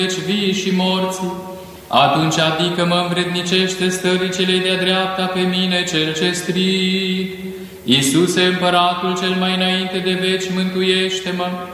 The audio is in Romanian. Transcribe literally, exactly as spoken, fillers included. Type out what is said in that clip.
deci vii și morții, atunci adică mă învrednicește stării celei de-a dreapta pe mine cel ce strig. Iisuse, Împăratul cel mai înainte de veci, mântuiește-mă!